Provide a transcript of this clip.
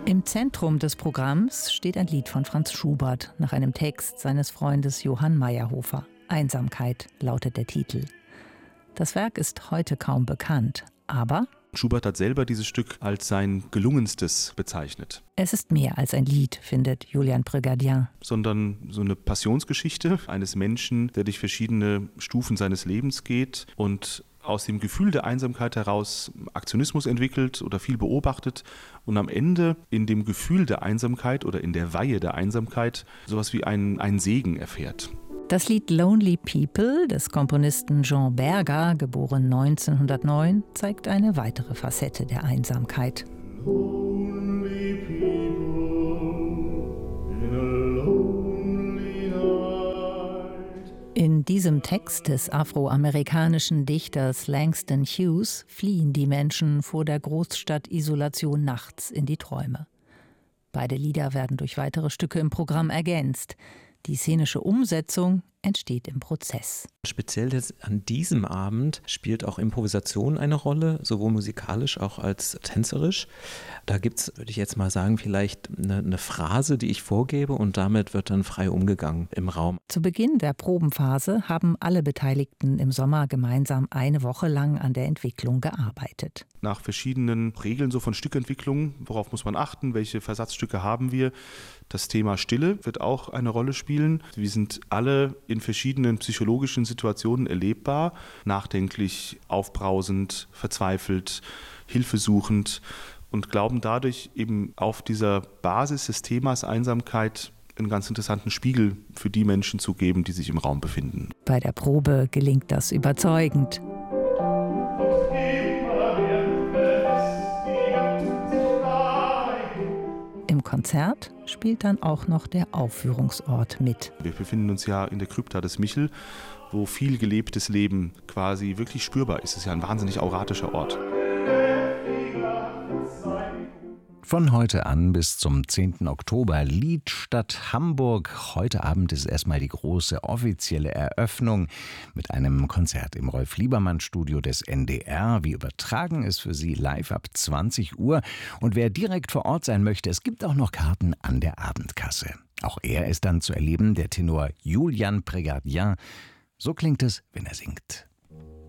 Im Zentrum des Programms steht ein Lied von Franz Schubert nach einem Text seines Freundes Johann Mayrhofer. Einsamkeit lautet der Titel. Das Werk ist heute kaum bekannt, aber Schubert hat selber dieses Stück als sein gelungenstes bezeichnet. es ist mehr als ein Lied, findet Julian Prégardien. Sondern so eine Passionsgeschichte eines Menschen, der durch verschiedene Stufen seines Lebens geht und aus dem Gefühl der Einsamkeit heraus Aktionismus entwickelt oder viel beobachtet und am Ende in dem Gefühl der Einsamkeit oder in der Weihe der Einsamkeit sowas wie einen Segen erfährt. Das Lied Lonely People des Komponisten Jean Berger, geboren 1909, zeigt eine weitere Facette der Einsamkeit. Lonely people in a lonely night. In diesem Text des afroamerikanischen Dichters Langston Hughes fliehen die Menschen vor der Großstadt-Isolation nachts in die Träume. Beide Lieder werden durch weitere Stücke im Programm ergänzt. Die szenische Umsetzung entsteht im Prozess. Speziell jetzt an diesem Abend spielt auch Improvisation eine Rolle, sowohl musikalisch auch als tänzerisch. Da gibt es, würde ich jetzt mal sagen, vielleicht eine Phrase, die ich vorgebe und damit wird dann frei umgegangen im Raum. Zu Beginn der Probenphase haben alle Beteiligten im Sommer gemeinsam eine Woche lang an der Entwicklung gearbeitet. Nach verschiedenen Regeln so von Stückentwicklung, worauf muss man achten, welche Versatzstücke haben wir. Das Thema Stille wird auch eine Rolle spielen. Wir sind alle in verschiedenen psychologischen Situationen erlebbar, nachdenklich, aufbrausend, verzweifelt, hilfesuchend und glauben dadurch eben auf dieser Basis des Themas Einsamkeit einen ganz interessanten Spiegel für die Menschen zu geben, die sich im Raum befinden. Bei der Probe gelingt das überzeugend. Im Konzert spielt dann auch noch der Aufführungsort mit. Wir befinden uns ja in der Krypta des Michel, wo viel gelebtes Leben quasi wirklich spürbar ist. Es ist ja ein wahnsinnig auratischer Ort. Von heute an bis zum 10. Oktober Liedstadt Hamburg. Heute Abend ist erstmal die große offizielle Eröffnung mit einem Konzert im Rolf-Liebermann-Studio des NDR. Wir übertragen es für Sie live ab 20 Uhr. Und wer direkt vor Ort sein möchte, es gibt auch noch Karten an der Abendkasse. Auch er ist dann zu erleben, der Tenor Julian Prégardien. So klingt es, wenn er singt.